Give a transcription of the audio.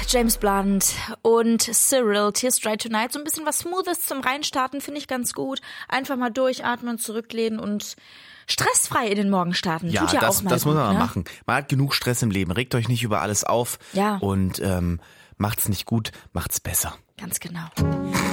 James Blunt und Cyril, Tears Dry Tonight. So ein bisschen was Smoothes zum Reinstarten finde ich ganz gut. Einfach mal durchatmen, zurücklehnen und stressfrei in den Morgen starten. Ja, Tut ja das auch mal muss gut, man mal ne? machen. Man hat genug Stress im Leben. Regt euch nicht über alles auf. Ja. Und macht's nicht gut, macht's besser. Ganz genau.